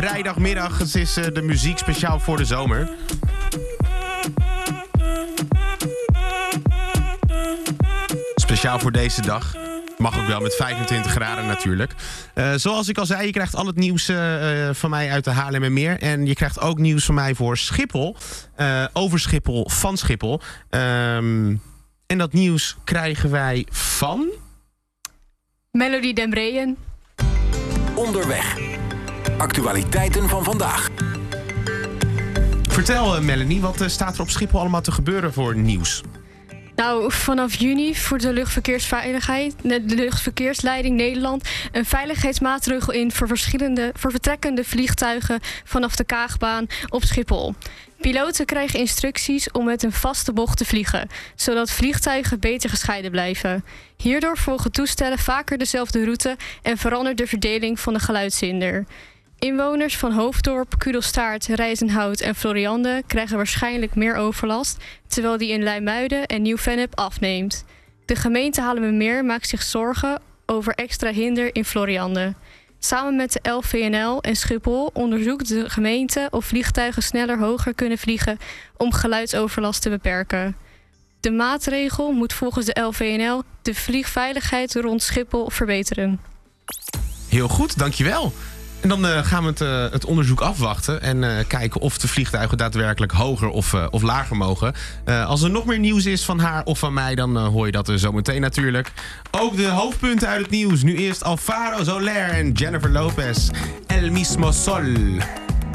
Vrijdagmiddag, het is de muziek speciaal voor de zomer. Speciaal voor deze dag. Mag ook wel met 25 graden natuurlijk. Zoals ik al zei, je krijgt al het nieuws van mij uit de Haarlemmermeer. En je krijgt ook nieuws van mij voor Schiphol. Over Schiphol, van Schiphol. En dat nieuws krijgen wij van... Melody Dembreyen. Onderweg. Actualiteiten van vandaag. Vertel Melanie, wat staat er op Schiphol allemaal te gebeuren voor nieuws? Nou, vanaf juni voert de Luchtverkeersleiding Nederland een veiligheidsmaatregel in voor vertrekkende vliegtuigen vanaf de Kaagbaan op Schiphol. Piloten krijgen instructies om met een vaste bocht te vliegen, zodat vliegtuigen beter gescheiden blijven. Hierdoor volgen toestellen vaker dezelfde route en verandert de verdeling van de geluidshinder. Inwoners van Hoofddorp, Kudelstaart, Rijzenhout en Floriande krijgen waarschijnlijk meer overlast, terwijl die in Leimuiden en Nieuw-Vennep afneemt. De gemeente Haarlemmermeer maakt zich zorgen over extra hinder in Floriande. Samen met de LVNL en Schiphol onderzoekt de gemeente of vliegtuigen sneller hoger kunnen vliegen om geluidsoverlast te beperken. De maatregel moet volgens de LVNL de vliegveiligheid rond Schiphol verbeteren. Heel goed, dankjewel. En dan gaan we het onderzoek afwachten en kijken of de vliegtuigen daadwerkelijk hoger of lager mogen. Als er nog meer nieuws is van haar of van mij, dan hoor je dat zo meteen natuurlijk. Ook de hoofdpunten uit het nieuws. Nu eerst Alvaro Soler en Jennifer Lopez. El Mismo Sol.